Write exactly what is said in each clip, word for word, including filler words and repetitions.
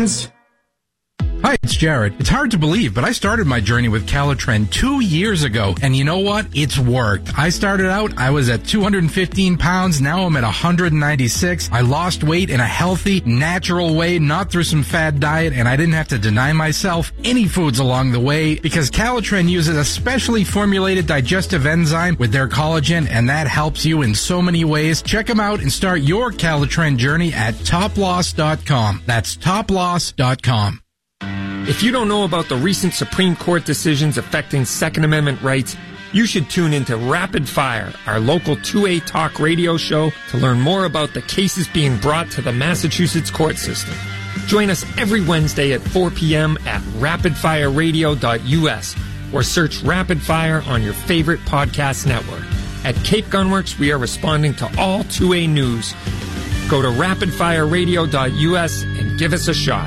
friends. Hi, it's Jared. It's hard to believe, but I started my journey with Calitren two years ago, and you know what? It's worked. I started out, I was at two hundred fifteen pounds, now I'm at one hundred ninety-six. I lost weight in a healthy, natural way, not through some fad diet, and I didn't have to deny myself any foods along the way, because Calitren uses a specially formulated digestive enzyme with their collagen, and that helps you in so many ways. Check them out and start your Calitren journey at top loss dot com. That's top loss dot com. If you don't know about the recent Supreme Court decisions affecting Second Amendment rights, you should tune into Rapid Fire, our local two A talk radio show, to learn more about the cases being brought to the Massachusetts court system. Join us every Wednesday at four p.m. at rapid fire radio dot u s or search Rapid Fire on your favorite podcast network. At Cape Gunworks, we are responding to all two A news. Go to rapid fire radio dot u s and give us a shot.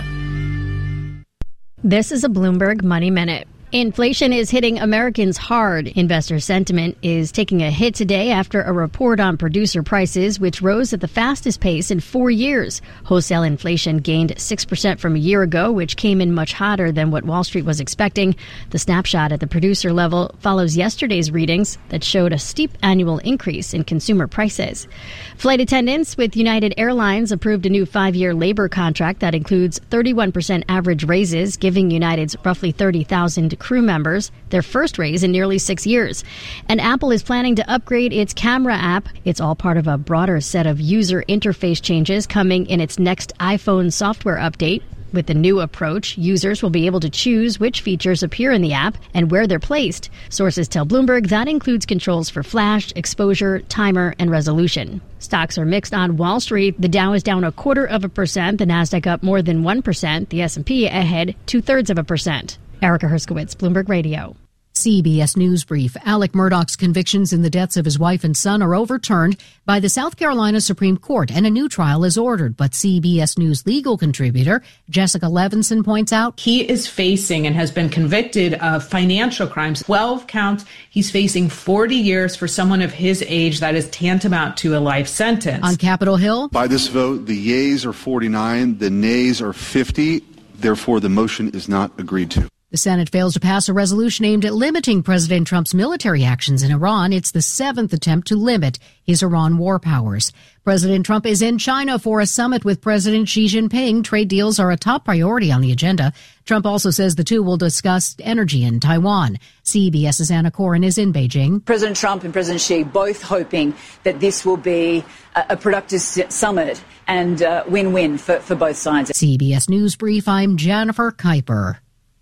This is a Bloomberg Money Minute. Inflation is hitting Americans hard. Investor sentiment is taking a hit today after a report on producer prices, which rose at the fastest pace in four years. Wholesale inflation gained six percent from a year ago, which came in much hotter than what Wall Street was expecting. The snapshot at the producer level follows yesterday's readings that showed a steep annual increase in consumer prices. Flight attendants with United Airlines approved a new five-year labor contract that includes thirty-one percent average raises, giving United's roughly thirty thousand crew members their first raise in nearly six years. And Apple is planning to upgrade its camera app. It's all part of a broader set of user interface changes coming in its next iPhone software update. With the new approach, users will be able to choose which features appear in the app and where they're placed. Sources tell Bloomberg that includes controls for flash, exposure, timer, and resolution. Stocks are mixed on Wall Street. The Dow is down a quarter of a percent, the Nasdaq up more than one percent, the S and P ahead two-thirds of a percent. Erica Herskowitz, Bloomberg Radio. C B S News Brief. Alec Murdaugh's convictions in the deaths of his wife and son are overturned by the South Carolina Supreme Court, and a new trial is ordered. But C B S News legal contributor Jessica Levinson points out he is facing and has been convicted of financial crimes, twelve counts. He's facing forty years for someone of his age. That is tantamount to a life sentence. On Capitol Hill. By this vote, the yeas are forty-nine, the nays are fifty. Therefore, the motion is not agreed to. The Senate fails to pass a resolution aimed at limiting President Trump's military actions in Iran. It's the seventh attempt to limit his Iran war powers. President Trump is in China for a summit with President Xi Jinping. Trade deals are a top priority on the agenda. Trump also says the two will discuss energy in Taiwan. CBS's Anna Corin is in Beijing. President Trump and President Xi both hoping that this will be a productive summit and uh, win-win for, for both sides. C B S News Brief, I'm Jennifer Kuiper.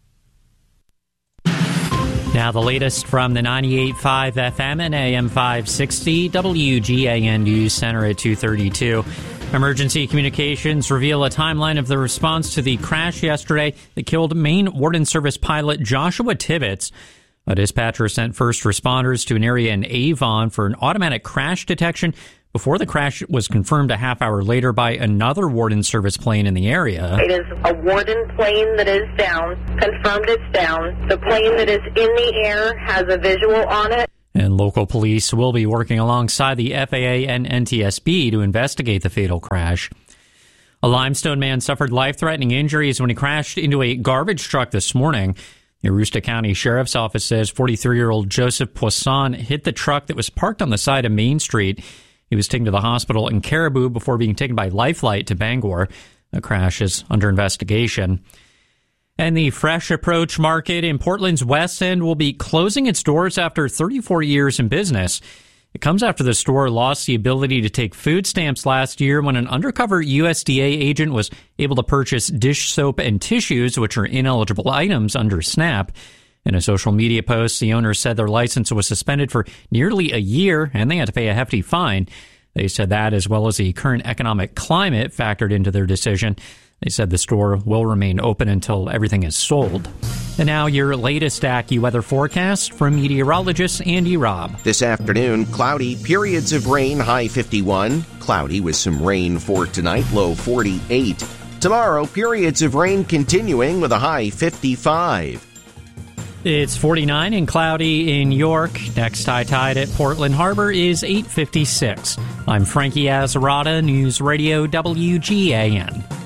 Now the latest from the ninety-eight point five F M and A M five sixty W G A N News Center at two thirty-two. Emergency communications reveal a timeline of the response to the crash yesterday that killed Maine Warden Service pilot Joshua Tibbetts. A dispatcher sent first responders to an area in Avon for an automatic crash detection before the crash was confirmed a half hour later by another Warden Service plane in the area. It is a Warden plane that is down, confirmed it's down. The plane that is in the air has a visual on it. And local police will be working alongside the F A A and N T S B to investigate the fatal crash. A Limestone man suffered life-threatening injuries when he crashed into a garbage truck this morning. The Aroostook County Sheriff's Office says forty-three-year-old Joseph Poisson hit the truck that was parked on the side of Main Street. He was taken to the hospital in Caribou before being taken by Lifelight to Bangor. The crash is under investigation. And the Fresh Approach Market in Portland's West End will be closing its doors after thirty-four years in business. It comes after the store lost the ability to take food stamps last year when an undercover U S D A agent was able to purchase dish soap and tissues, which are ineligible items under SNAP. In a social media post, the owners said their license was suspended for nearly a year and they had to pay a hefty fine. They said that, as well as the current economic climate, factored into their decision. They said the store will remain open until everything is sold. And now your latest AccuWeather forecast from meteorologist Andy Robb. This afternoon, cloudy, periods of rain, high fifty-one. Cloudy with some rain for tonight, low forty-eight. Tomorrow, periods of rain continuing with a high fifty-five. It's forty-nine and cloudy in York. Next high tide at Portland Harbor is eight fifty-six. I'm Frankie Azarada, News Radio W G A N.